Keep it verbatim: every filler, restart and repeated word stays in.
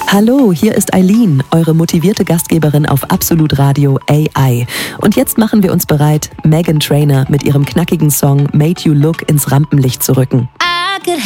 Hallo, hier ist Eileen, eure motivierte Gastgeberin auf Absolut Radio A I. Und jetzt machen wir uns bereit, Meghan Trainor mit ihrem knackigen Song Made You Look ins Rampenlicht zu rücken.